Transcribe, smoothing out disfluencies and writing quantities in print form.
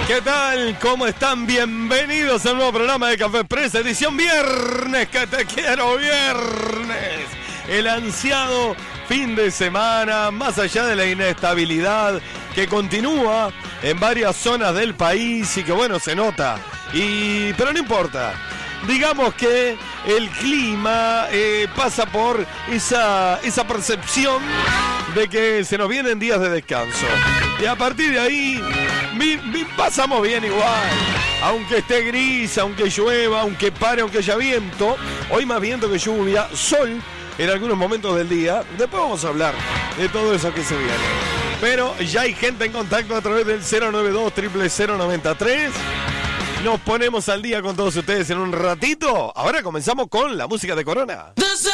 ¿Qué tal? ¿Cómo están? Bienvenidos al nuevo programa de Café Express, edición viernes, que te quiero viernes. El ansiado fin de semana, más allá de la inestabilidad que continúa en varias zonas del país y que bueno, se nota. Pero no importa. Digamos que el clima pasa por esa percepción de que se nos vienen días de descanso. Y a partir de ahí pasamos bien igual. Aunque esté gris, aunque llueva, aunque pare, aunque haya viento. Hoy más viento que lluvia, sol en algunos momentos del día. Después vamos a hablar de todo eso que se viene. Pero ya hay gente en contacto a través del 092-000-903. Nos ponemos al día con todos ustedes en un ratito. Ahora comenzamos con la música de Corona.